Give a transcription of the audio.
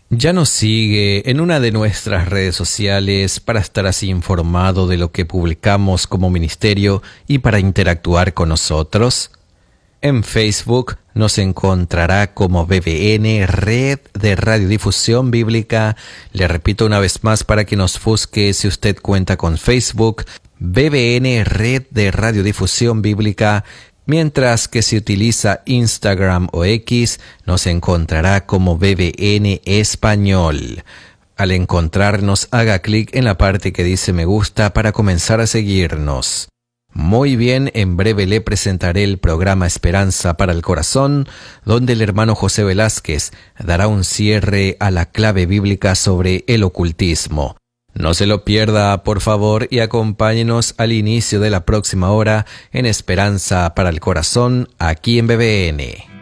Ya nos sigue en una de nuestras redes sociales para estar así informado de lo que publicamos como ministerio y para interactuar con nosotros. En Facebook nos encontrará como BBN Red de Radiodifusión Bíblica. Le repito una vez más para que nos busque si usted cuenta con Facebook, BBN Red de Radiodifusión Bíblica. Mientras que si utiliza Instagram o X, nos encontrará como BBN Español. Al encontrarnos, haga clic en la parte que dice me gusta para comenzar a seguirnos. Muy bien, en breve le presentaré el programa Esperanza para el Corazón, donde el hermano José Velázquez dará un cierre a la clave bíblica sobre el ocultismo. No se lo pierda, por favor, y acompáñenos al inicio de la próxima hora en Esperanza para el Corazón, aquí en BBN.